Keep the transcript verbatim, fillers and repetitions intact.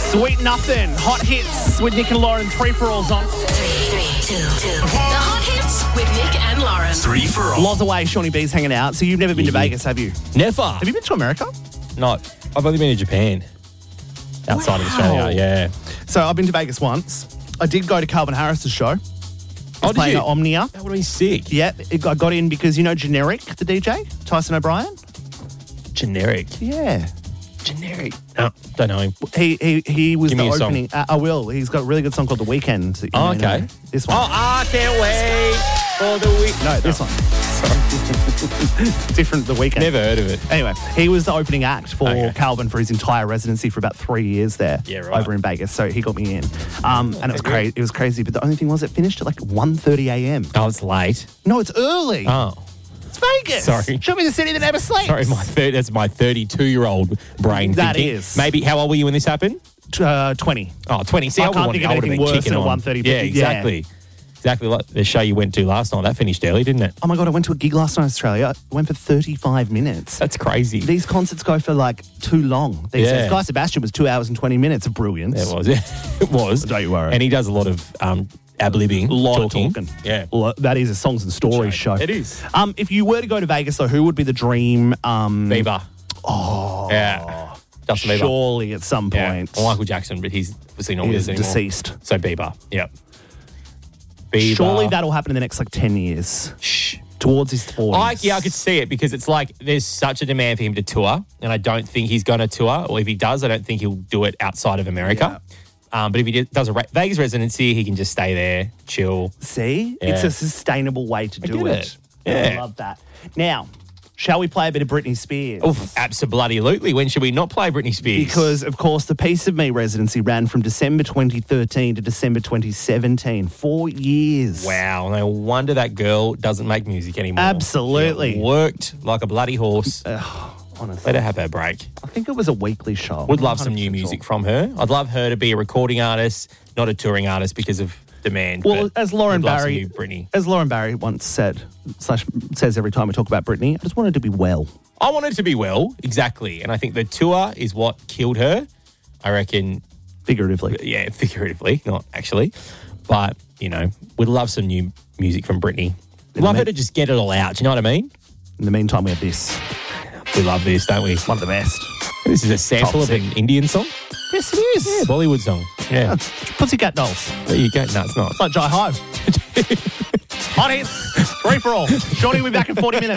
Sweet Nothing. Hot hits with Nick and Lauren. Three for all's on. Three, three, two, two. The hot hits with Nick and Lauren. Three for all. Loz away, Shawnee B's hanging out. So you've never been to Vegas, have you? Never. Have you been to America? Not. I've only been to Japan. Outside of Wow. Australia, yeah. So I've been to Vegas once. I did go to Calvin Harris's show. Oh, He's did playing you? at Omnia. That would have been sick. Yeah, it- I got in because, you know, Generic, the D J, Tyson O'Brien? Generic. Yeah. Generic. No, don't know him. He he he was Give the me a song. opening. Uh, I will. He's got a really good song called The Weekend. that you Oh, may know. okay. This one. Oh, I can't wait for the week. no, this one. Different The Weekend. Never heard of it. Anyway, he was the opening act for Okay. Calvin for his entire residency for about three years there Yeah, right. over in Vegas. So he got me in. Um, and it was Okay, crazy. It was crazy. But the only thing was it finished at like one thirty a.m. Oh, it's late. No, it's early. Oh, It's Vegas. Sorry. Show me the city that never sleeps. sorry, my third. That's my thirty-two-year-old brain. That thinking. is. Maybe. How old were you when this happened? Uh, twenty. Oh, twenty. See, I I, can't would think of I would have anything been worse kicking than a on. one thirty, Yeah, but- exactly. Exactly like the show you went to last night. That finished early, didn't it? Oh my God, I went to a gig last night in Australia. I went for thirty-five minutes. That's crazy. These concerts go for like too long. These Yeah. days. Guy Sebastian was two hours and twenty minutes of brilliance. It was. It was. Don't you worry. And he does a lot of um, ad-libbing. A lot talking. of talking. Yeah. Well, that is a songs and stories show. It is. Um, if you were to go to Vegas, though, who would be the dream? Um, Bieber. Oh. Yeah. Justin Bieber. Surely at some Yeah. point. Well, Michael Jackson, but he's obviously not He with is us anymore. deceased. So Bieber. Yep. Bieber. Surely that'll happen in the next like ten years. Shh. Towards his forties. I, yeah, I could see it because it's like there's such a demand for him to tour, and I don't think he's going to tour. Or if he does, I don't think he'll do it outside of America. Um, but if he did- does a re- Vegas residency, he can just stay there, chill. See? Yeah. It's a sustainable way to do get it. it. Yeah. I love that. Now, shall we play a bit of Britney Spears? Oof, absolutely. When should we not play Britney Spears? Because, of course, the Piece of Me residency ran from December twenty thirteen to December twenty seventeen. Four years. wow, no wonder that girl doesn't make music anymore. Absolutely. She worked like a bloody horse. Honestly. Let her have her break. I think it was a weekly show. Would I'm love not some new one hundred percent music sure. from her. I'd love her to be a recording artist, not a touring artist because of demand. Well, but as Lauren would love some Barry, new Britney. as Lauren Barry once said, slash says every time we talk about Britney, I just wanted to be well. I wanted to be well, exactly. And I think the tour is what killed her. I reckon, Figuratively. yeah, figuratively, not actually. But, you know, we'd love some new music from Britney. We'd love me- her to just get it all out. Do you know what I mean? In the meantime, we have this. We love this, don't we? One of the best. This is a sample Top of an Indian song. Yes, it is. Yeah, Bollywood song. Yeah. Pussycat Dolls. There you go. No, it's not. It's like Jai Hive. Hot hits. Three for all. Shorty will be back in forty minutes.